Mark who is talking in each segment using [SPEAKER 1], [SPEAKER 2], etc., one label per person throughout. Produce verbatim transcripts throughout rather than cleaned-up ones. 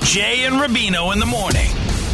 [SPEAKER 1] Jay and Rubino in the morning.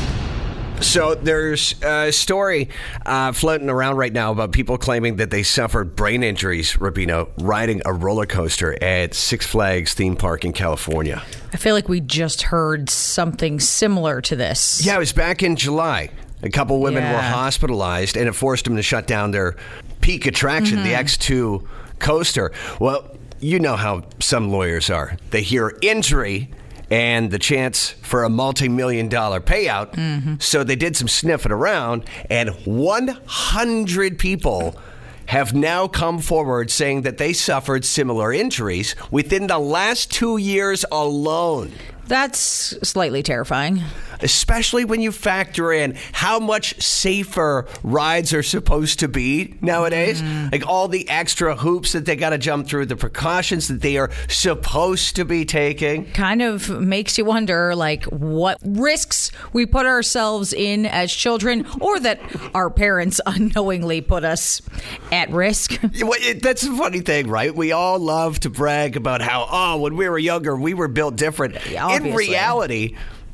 [SPEAKER 2] So there's a story uh, floating around right now about people claiming that they suffered brain injuries, Rubino, riding a roller coaster at Six Flags theme park in California.
[SPEAKER 3] I feel like we just heard something similar to this.
[SPEAKER 2] Yeah, it was back in July. A couple women
[SPEAKER 3] Yeah.
[SPEAKER 2] were hospitalized, and it forced them to shut down their peak attraction, mm-hmm. the X two coaster. Well, you know how some lawyers are. They hear injury and the chance for a multi-million dollar payout. Mm-hmm. So they did some sniffing around, and one hundred people have now come forward saying that they suffered similar injuries within the last two years alone.
[SPEAKER 3] That's slightly terrifying.
[SPEAKER 2] Especially when you factor in how much safer rides are supposed to be nowadays. Mm. Like all the extra hoops that they got to jump through, the precautions that they are supposed to be taking.
[SPEAKER 3] Kind of makes you wonder, like, what risks we put ourselves in as children, or that our parents unknowingly put us at risk.
[SPEAKER 2] That's a funny thing, right? We all love to brag about how, oh, when we were younger, we were built different.
[SPEAKER 3] Obviously.
[SPEAKER 2] In reality,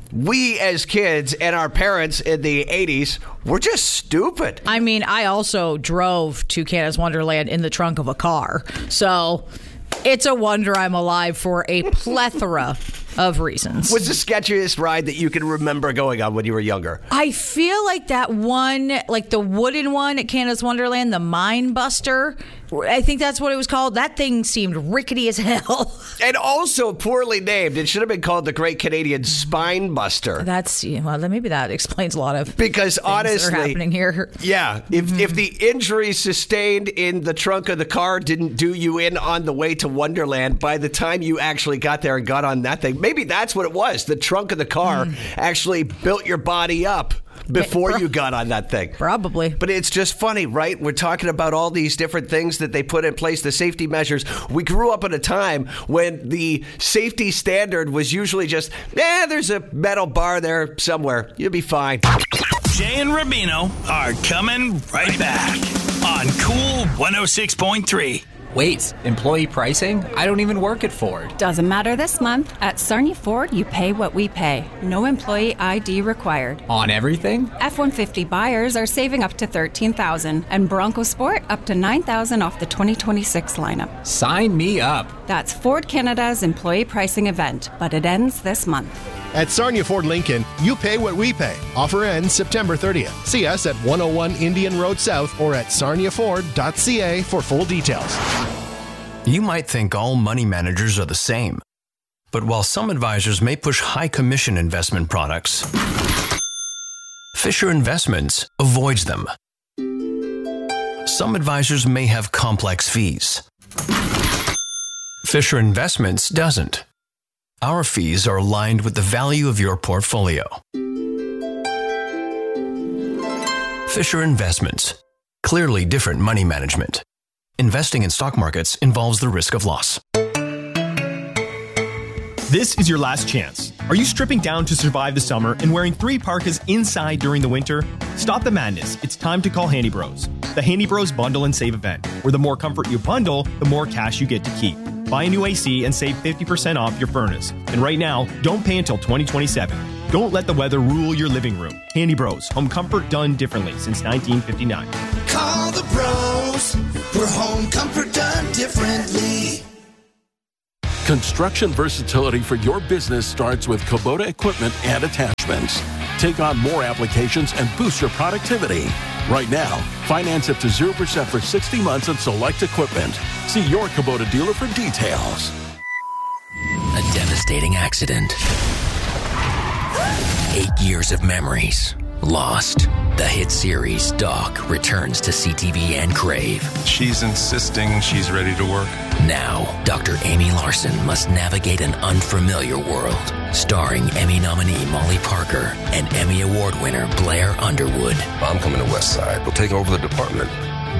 [SPEAKER 2] we as kids and our parents in the eighties were just stupid.
[SPEAKER 3] I mean, I also drove to Canada's Wonderland in the trunk of a car. So it's a wonder I'm alive for a plethora of reasons.
[SPEAKER 2] What's the sketchiest ride that you can remember going on when you were younger?
[SPEAKER 3] I feel like that one, like the wooden one at Canada's Wonderland, the Mine Buster. I think that's what it was called. That thing seemed rickety as hell.
[SPEAKER 2] And also poorly named. It should have been called the Great Canadian Spine Buster.
[SPEAKER 3] That's, well, maybe that explains a lot of
[SPEAKER 2] because
[SPEAKER 3] things
[SPEAKER 2] honestly,
[SPEAKER 3] that are happening here.
[SPEAKER 2] Yeah, if
[SPEAKER 3] Mm-hmm.
[SPEAKER 2] if the injury sustained in the trunk of the car didn't do you in on the way to Wonderland, by the time you actually got there and got on that thing, maybe that's what it was. The trunk of the car mm. actually built your body up before Pro- you got on that thing.
[SPEAKER 3] Probably.
[SPEAKER 2] But it's just funny, right? We're talking about all these different things that they put in place, the safety measures. We grew up at a time when the safety standard was usually just, eh, there's a metal bar there somewhere. You'll be fine.
[SPEAKER 1] Jay and Rubino are coming right back on Cool one oh six point three.
[SPEAKER 4] Wait, employee pricing? I don't even work at Ford.
[SPEAKER 5] Doesn't matter this month. At Sarnia Ford, you pay what we pay. No employee I D required.
[SPEAKER 4] On everything?
[SPEAKER 5] F one fifty buyers are saving up to thirteen thousand dollars and Bronco Sport up to nine thousand dollars off the twenty twenty-six lineup.
[SPEAKER 4] Sign me up.
[SPEAKER 5] That's Ford Canada's employee pricing event, but it ends this month.
[SPEAKER 6] At Sarnia Ford Lincoln, you pay what we pay. Offer ends September thirtieth. See us at one oh one Indian Road South or at sarnia ford dot c a for full details.
[SPEAKER 7] You might think all money managers are the same. But while some advisors may push high commission investment products, Fisher Investments avoids them. Some advisors may have complex fees. Fisher Investments doesn't. Our fees are aligned with the value of your portfolio. Fisher Investments. Clearly different money management. Investing in stock markets involves the risk of loss.
[SPEAKER 8] This is your last chance. Are you stripping down to survive the summer and wearing three parkas inside during the winter? Stop the madness. It's time to call Handy Bros. The Handy Bros Bundle and Save event, where the more comfort you bundle, the more cash you get to keep. Buy a new A C and save fifty percent off your furnace. And right now, don't pay until twenty twenty-seven. Don't let the weather rule your living room. Handy Bros. Home comfort done differently since nineteen fifty-nine.
[SPEAKER 9] Call the pros for home comfort done differently.
[SPEAKER 10] Construction versatility for your business starts with Kubota equipment and attachments. Take on more applications and boost your productivity. Right now, finance up to zero percent for sixty months on select equipment. See your Kubota dealer for details.
[SPEAKER 11] A devastating accident. Eight years of memories lost. The hit series Doc returns to C T V and Crave.
[SPEAKER 12] She's insisting she's ready to work.
[SPEAKER 11] Now, Doctor Amy Larson must navigate an unfamiliar world. Starring Emmy nominee Molly Parker and Emmy Award winner Blair Underwood.
[SPEAKER 12] I'm coming to West Side. We'll take over the department.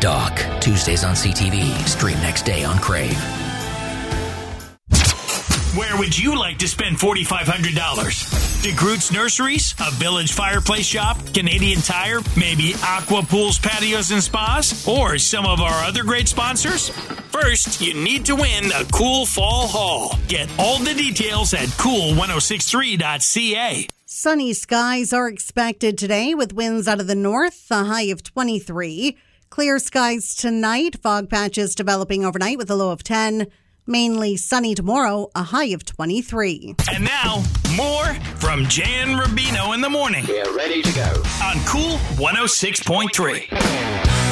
[SPEAKER 11] Doc, Tuesdays on C T V. Stream next day on Crave.
[SPEAKER 1] Where would you like to spend four thousand five hundred dollars? DeGroote's Nurseries, a Village Fireplace Shop, Canadian Tire, maybe Aqua Pools, Patios, and Spas, or some of our other great sponsors? First, you need to win a cool fall haul. Get all the details at cool ten sixty-three dot c a.
[SPEAKER 13] Sunny skies are expected today with winds out of the north, a high of twenty-three. Clear skies tonight, fog patches developing overnight with a low of ten. Mainly sunny tomorrow, a high of twenty-three.
[SPEAKER 1] And now, more from Jan Rubino in the morning.
[SPEAKER 14] We're ready to go.
[SPEAKER 1] On Cool one oh six point three.